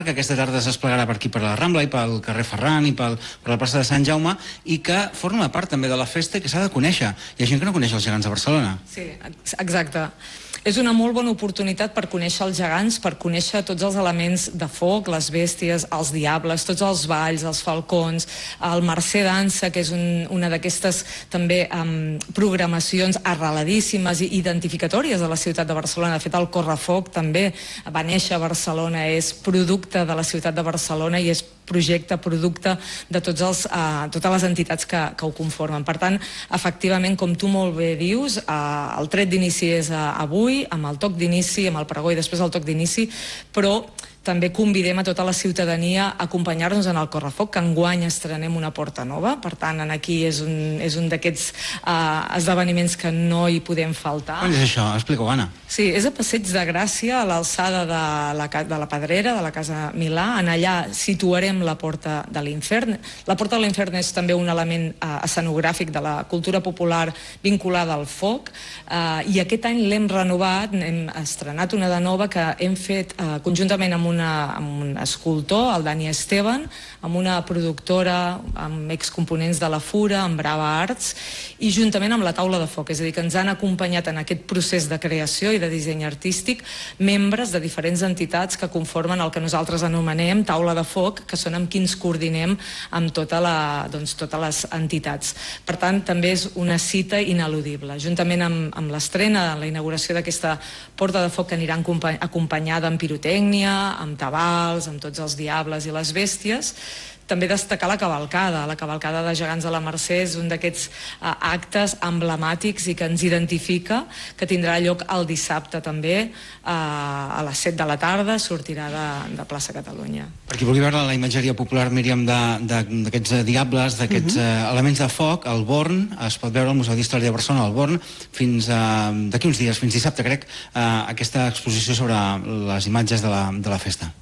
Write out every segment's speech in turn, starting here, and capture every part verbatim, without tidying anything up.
que aquesta tarda es desplegarà per aquí, per la Rambla i pel carrer Ferran i pel, per la plaça de Sant Jaume, i que forma part també de la festa i que s'ha de conèixer. Hi ha gent que no coneix els gegants de Barcelona. Sí, exacte. És una molt bona oportunitat per conèixer els gegants, per conèixer tots els elements de foc, les bèsties, els diables, tots els balls, els falcons, el Mercè Dansa, que és un, una d'aquestes també um, programacions arreladíssimes i identificatòries de la ciutat de Barcelona. De fet, el Correfoc també va néixer a Barcelona, és producte de la ciutat de Barcelona i és projecte, producte de tots els, uh, totes les entitats que, que ho conformen. Per tant, efectivament, com tu molt bé dius, uh, el tret d'inici és uh, avui, amb el toc d'inici, amb el pregó i després el toc d'inici, però també convidem a tota la ciutadania a acompanyar-nos en el Correfoc, que enguany estrenem una porta nova. Per tant, aquí és un, és un d'aquests uh, esdeveniments que no hi podem faltar. On és això? Explica-ho, Anna. Sí, és a Passeig de Gràcia, a l'alçada de, la, de la Pedrera, de la Casa Milà. En allà situarem la Porta de l'Infern. La Porta de l'Infern és també un element uh, escenogràfic de la cultura popular vinculada al foc, uh, i aquest any l'hem renovat, hem estrenat una de nova que hem fet uh, conjuntament amb Una, amb un escultor, el Dani Esteban, amb una productora, amb excomponents de la Fura, amb Brava Arts, i juntament amb la Taula de Foc. És a dir, que ens han acompanyat en aquest procés de creació i de disseny artístic membres de diferents entitats que conformen el que nosaltres anomenem Taula de Foc, que són amb qui ens coordinem amb tota la, doncs, totes les entitats. Per tant, també és una cita ineludible. Juntament amb, amb l'estrena, la inauguració d'aquesta Porta de Foc, que anirà acompanyada amb pirotècnia, amb tabals, amb tots els diables i les bèsties. També destacar la cavalcada. La cavalcada de gegants de la Mercè és un d'aquests uh, actes emblemàtics i que ens identifica, que tindrà lloc el dissabte també, uh, a les set de la tarda, sortirà de, de Plaça Catalunya. Per qui vulgui veure la imatgeria popular, Míriam, d'aquests diables, d'aquests uh -huh. uh, elements de foc, al Born, es pot veure al Museu d'Història de Barcelona, al Born, fins uh, d'aquí uns dies, fins dissabte, crec, uh, aquesta exposició sobre les imatges de la, de la festa.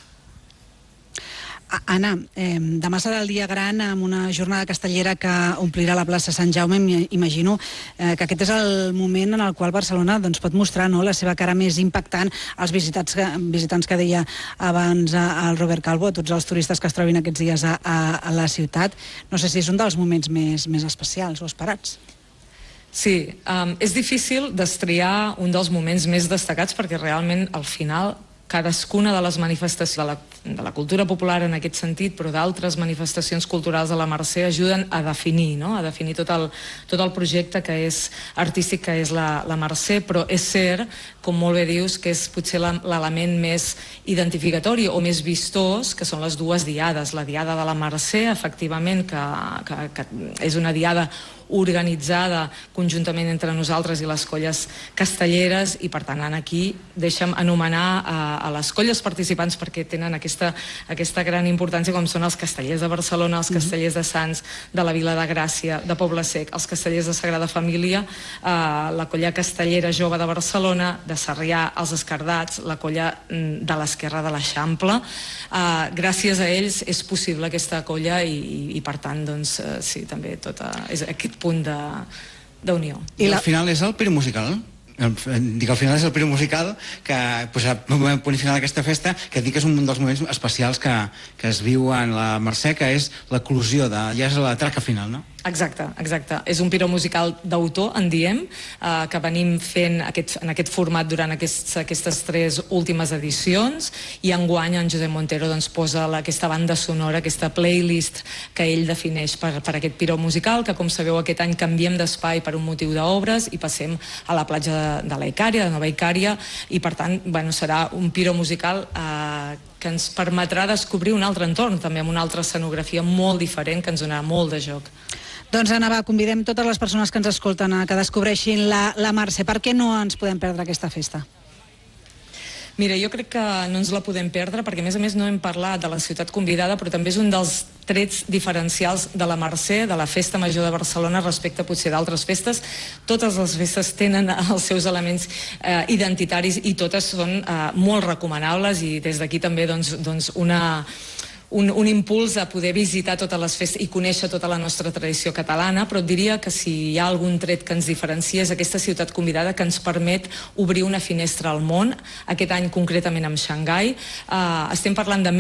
Anna, eh, demà serà el dia gran amb una jornada castellera que omplirà la plaça Sant Jaume. Imagino eh, que aquest és el moment en el qual Barcelona doncs, pot mostrar, no?, la seva cara més impactant als visitants que, visitants que deia abans el Robert Calvo, a tots els turistes que es trobin aquests dies a, a, a la ciutat. No sé si és un dels moments més, més especials o esperats. Sí, um, és difícil destriar un dels moments més destacats perquè realment al final cadascuna de les manifestacions de la, de la cultura popular en aquest sentit, però d'altres manifestacions culturals de la Mercè ajuden a definir, no? a definir tot el, tot el projecte que és artístic, que és la, la Mercè, però és cert, com molt bé dius, que és potser l'element més identificatori o més vistós, que són les dues diades. La diada de la Mercè, efectivament, que, que, que és una diada organitzada conjuntament entre nosaltres i les colles castelleres, i per tant aquí deixa'm anomenar a, a les colles participants perquè tenen aquesta, aquesta gran importància, com són els castellers de Barcelona, els castellers de Sants, de la Vila de Gràcia, de Poble Sec, els castellers de Sagrada Família, eh, la colla castellera jove de Barcelona, de Sarrià, els Escardats, la colla de l'Esquerra de l'Eixample. Eh, gràcies a ells és possible aquesta colla i, i, i per tant doncs, eh, sí, també tota, és aquest punt d'unió. I la... al final és el Piro Musical? Dic, al final és el Piro Musical que posa punt final d'aquesta festa, que dic que és un dels moments especials que, que es viu en la Mercè, que és l'eclosió de... ja és la traca final, no? Exacte, exacte. És un piro musical d'autor, en diem, eh, que venim fent aquest, en aquest format durant aquests, aquestes tres últimes edicions, i enguany en Josep Montero doncs, posa la, aquesta banda sonora, aquesta playlist que ell defineix per, per aquest piro musical, que com sabeu aquest any canviem d'espai per un motiu d'obres i passem a la platja de, de la Icària, de Nova Icària, i per tant bueno, serà un piro musical eh, que ens permetrà descobrir un altre entorn, també amb una altra escenografia molt diferent, que ens donarà molt de joc. Doncs Anna, va, convidem totes les persones que ens escolten a que descobreixin la, la Mercè. Per què no ens podem perdre aquesta festa? Mira, jo crec que no ens la podem perdre perquè a més a més no hem parlat de la ciutat convidada, però també és un dels trets diferencials de la Mercè, de la Festa Major de Barcelona respecte potser d'altres festes. Totes les festes tenen els seus elements eh, identitaris i totes són eh, molt recomanables, i des d'aquí també doncs, doncs una... un, un impuls a poder visitar totes les festes i conèixer tota la nostra tradició catalana, però et diria que si hi ha algun tret que ens diferencia és aquesta ciutat convidada que ens permet obrir una finestra al món, aquest any concretament amb Xangai. Uh, estem parlant de